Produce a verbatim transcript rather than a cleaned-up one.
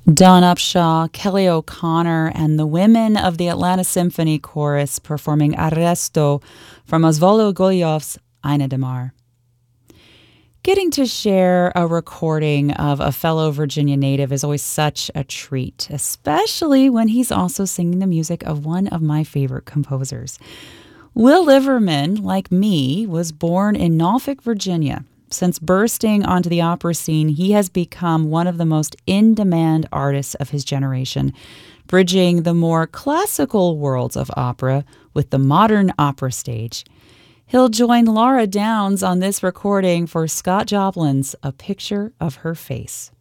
Dawn Upshaw, Kelly O'Connor, and the women of the Atlanta Symphony Chorus performing Arresto from Osvaldo Golijov's Aina de Mar. Getting to share a recording of a fellow Virginia native is always such a treat, especially when he's also singing the music of one of my favorite composers. Will Liverman, like me, was born in Norfolk, Virginia. Since bursting onto the opera scene, he has become one of the most in-demand artists of his generation, bridging the more classical worlds of opera with the modern opera stage. He'll join Laura Downs on this recording for Scott Joplin's A Picture of Her Face.